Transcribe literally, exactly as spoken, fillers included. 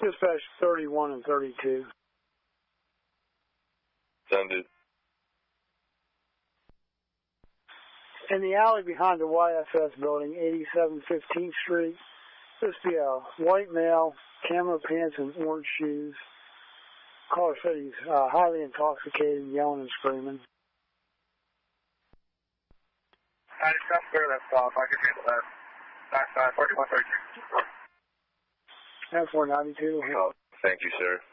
Dispatch thirty-one and thirty-two. Send it. In the alley behind the Y F S building, eighty-seven fifteenth Street, this be a white male, camo pants and orange shoes. Caller said he's uh, highly intoxicated, yelling and screaming. I just got clear that stop. I can handle that. Backside, forty-one thirty-two. F four ninety-two. Oh, thank you, sir.